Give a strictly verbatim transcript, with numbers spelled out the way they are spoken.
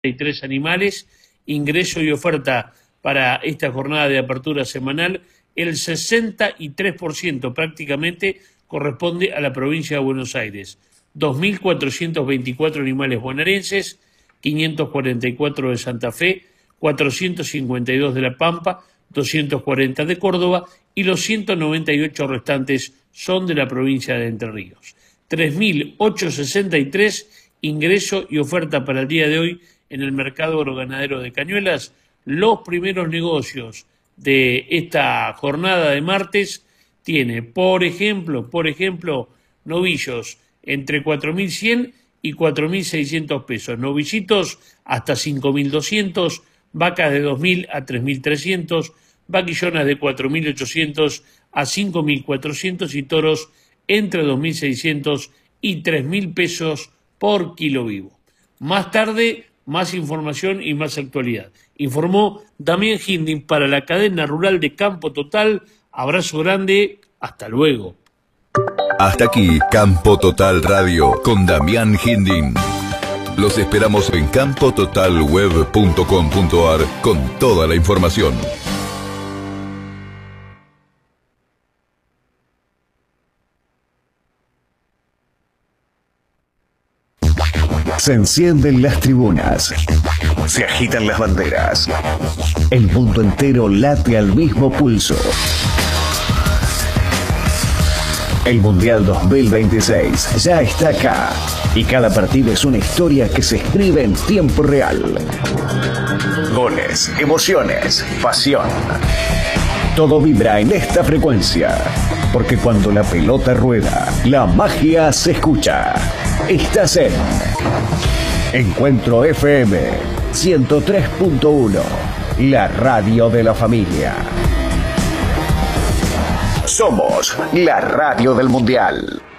y tres animales, ingreso y oferta para esta jornada de apertura semanal, el sesenta y tres por ciento prácticamente corresponde a la provincia de Buenos Aires. dos mil cuatrocientos veinticuatro animales bonaerenses, quinientos cuarenta y cuatro de Santa Fe, cuatrocientos cincuenta y dos de La Pampa, doscientos cuarenta de Córdoba y los ciento noventa y ocho restantes son de la provincia de Entre Ríos. tres mil ochocientos sesenta y tres ingreso y oferta para el día de hoy en el mercado agroganadero de Cañuelas. Los primeros negocios de esta jornada de martes tiene, por ejemplo, por ejemplo, novillos entre cuatro mil cien y cuatro mil seiscientos pesos, novillitos hasta cinco mil doscientos, vacas de dos mil a tres mil trescientos, vaquillonas de cuatro mil ochocientos a cinco mil cuatrocientos y toros entre dos mil seiscientos y tres mil pesos por kilo vivo. Más tarde, más información y más actualidad. Informó Damián Hinding para la cadena rural de Campo Total. Abrazo grande, hasta luego. Hasta aquí Campo Total Radio con Damián Hinding. Los esperamos en campo total web punto com punto ar con toda la información. Se encienden las tribunas, se agitan las banderas, el mundo entero late al mismo pulso. El Mundial dos mil veintiséis ya está acá y cada partido es una historia que se escribe en tiempo real. Goles, emociones, pasión. Todo vibra en esta frecuencia, porque cuando la pelota rueda, la magia se escucha. Estás en Encuentro F M ciento tres punto uno, la radio de la familia. Somos la radio del Mundial.